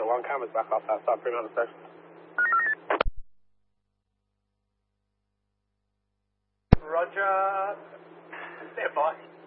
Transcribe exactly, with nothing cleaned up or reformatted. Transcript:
one cameras back off that stop, Fremantle Station. Roger. Stand by.